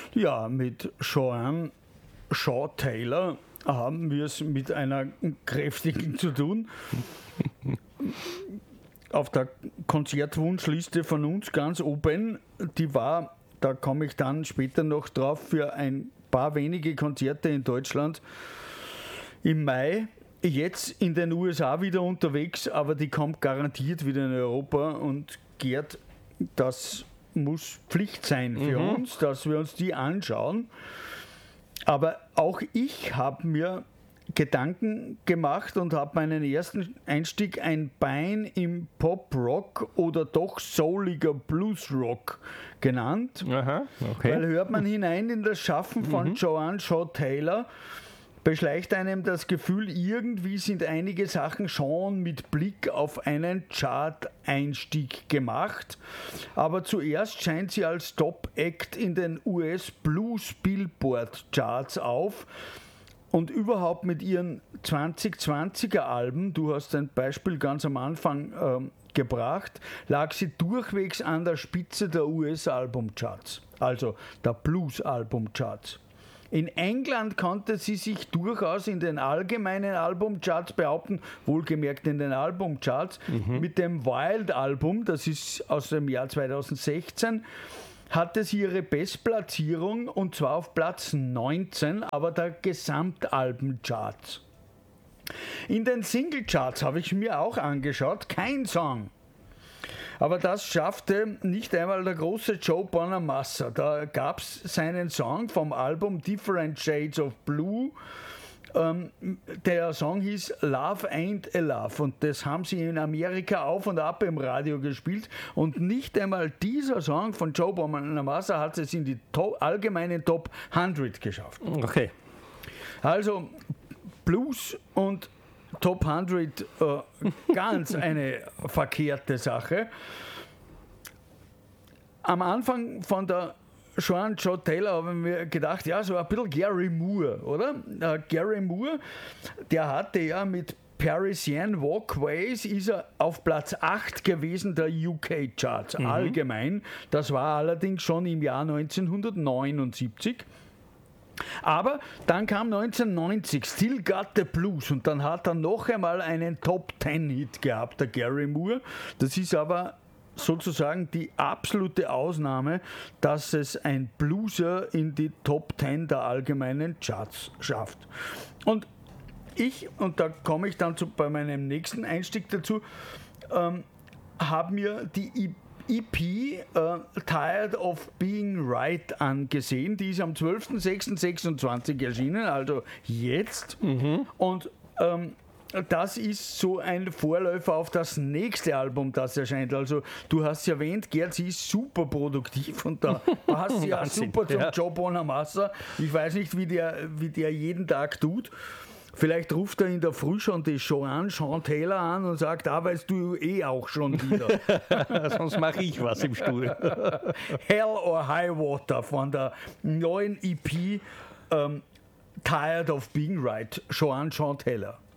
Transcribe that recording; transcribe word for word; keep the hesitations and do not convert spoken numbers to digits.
Ja, mit Joanne Shaw Taylor haben wir es mit einer kräftigen zu tun. Auf der Konzertwunschliste von uns ganz oben, die war, da komme ich dann später noch drauf, für ein paar wenige Konzerte in Deutschland im Mai. Jetzt in den U S A wieder unterwegs, aber die kommt garantiert wieder in Europa. Und Gerd, das muss Pflicht sein für mhm. uns, dass wir uns die anschauen. Aber auch ich habe mir Gedanken gemacht und habe meinen ersten Einstieg ein Bein im Pop-Rock oder doch souliger Blues-Rock genannt. Aha, okay. Weil hört man hinein in das Schaffen von mhm. Joanne Shaw Taylor, beschleicht einem das Gefühl, irgendwie sind einige Sachen schon mit Blick auf einen Chart-Einstieg gemacht. Aber zuerst scheint sie als Top-Act in den U S Blues-Billboard-Charts auf. Und überhaupt mit ihren zwanzig zwanziger Alben, du hast ein Beispiel ganz am Anfang ähm, gebracht, lag sie durchwegs an der Spitze der U S-Albumcharts, also der Blues-Albumcharts. In England konnte sie sich durchaus in den allgemeinen Albumcharts behaupten, wohlgemerkt in den Albumcharts, mhm. mit dem Wild-Album, das ist aus dem Jahr zweitausendsechzehn, hatte sie ihre Bestplatzierung und zwar auf Platz neunzehn, aber der Gesamtalbencharts. In den Singlecharts habe ich mir auch angeschaut, kein Song. Aber das schaffte nicht einmal der große Joe Bonamassa. Da gab es seinen Song vom Album Different Shades of Blue. Ähm, der Song hieß Love Ain't a Love und das haben sie in Amerika auf und ab im Radio gespielt und nicht einmal dieser Song von Joe Bonamassa hat es in die to- allgemeinen Top hundert geschafft. Okay. Also Blues und Top hundert, äh, ganz eine verkehrte Sache. Am Anfang von der Joanne Shaw Taylor habe ich mir gedacht, ja, so ein bisschen Gary Moore, oder? Äh, Gary Moore, der hatte ja mit Parisian Walkways, ist er auf Platz acht gewesen der U K-Charts, mhm. allgemein. Das war allerdings schon im Jahr neunzehnhundertneunundsiebzig. Aber dann kam neunzehnhundertneunzig Still Got the Blues und dann hat er noch einmal einen Top zehn Hit gehabt, der Gary Moore. Das ist aber sozusagen die absolute Ausnahme, dass es ein Blueser in die Top zehn der allgemeinen Charts schafft. Und ich, und da komme ich dann zu, bei meinem nächsten Einstieg dazu, ähm, habe mir die E P uh, Tired of Being Right angesehen. Die ist am zwölften sechsten sechsundzwanzig erschienen, also jetzt. Mhm. Und ähm, das ist so ein Vorläufer auf das nächste Album, das erscheint. Also du hast ja erwähnt, Gerd, sie ist super produktiv und da passt sie ja super zum ja. Joe Bonamassa. Ich weiß nicht, wie der, wie der jeden Tag tut. Vielleicht ruft er in der Früh schon die Joanne Shaw Taylor an und sagt, arbeitest du eh auch schon wieder. Sonst mache ich was im Stuhl. Hell or High Water von der neuen E P ähm, Tired of Being Right, Joanne Shaw Taylor.